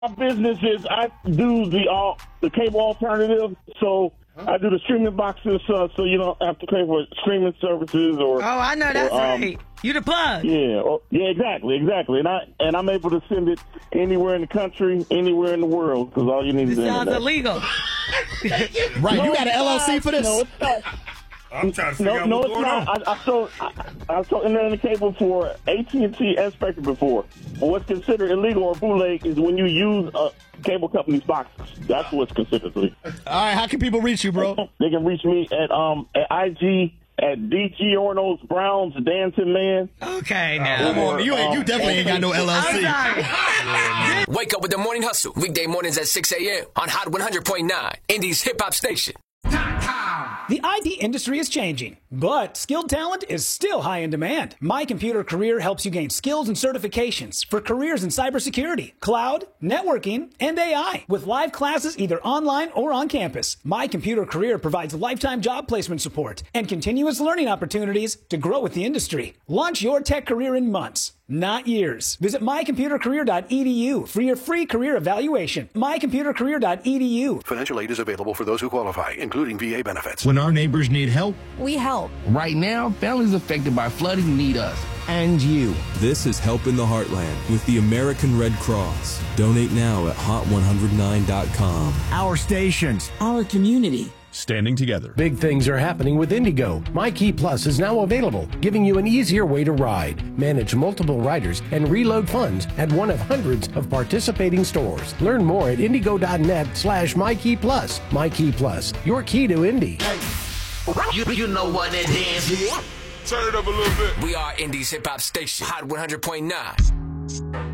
My business is I do the cable alternative, so I do the streaming boxes, so you don't have to pay for streaming services or. Oh, I know that's right. You the plug. Yeah, exactly, and I'm able to send it anywhere in the country, anywhere in the world, because all you need is sounds internet. illegal. Right, no, you got an LLC for this? No, it's not. I'm trying to figure out what's going on. I sold internet and cable for AT&T and Spectrum before. What's considered illegal or bootleg is when you use a cable company's boxes. That's what's considered illegal. All right, how can people reach you, bro? They can reach me at IG at DG Ornos Browns Dancing Man. Okay, now. Come on, you definitely ain't got no LLC. I'm sorry. Wake up with the Morning Hustle. Weekday mornings at 6 a.m. on Hot 100.9, Indy's hip-hop station. The IT industry is changing, but skilled talent is still high in demand. My Computer Career helps you gain skills and certifications for careers in cybersecurity, cloud, networking, and AI. With live classes either online or on campus, My Computer Career provides lifetime job placement support and continuous learning opportunities to grow with the industry. Launch your tech career in months, not years. Visit mycomputercareer.edu for your free career evaluation. mycomputercareer.edu. Financial aid is available for those who qualify, including VA benefits. When our neighbors need help, we help. Right now, families affected by flooding need us and you. This is Help in the Heartland with the American Red Cross. Donate now at hot109.com. our stations, Our community. Standing together. Big things are happening with Indigo. My Key Plus is now available, giving you an easier way to ride, manage multiple riders, and reload funds at one of hundreds of participating stores. Learn more at indigo.net/MyKeyPlus. My Key Plus, your key to Indy. You know what it is. Turn it up a little bit. We are Indy's hip-hop station, Hot 100.9.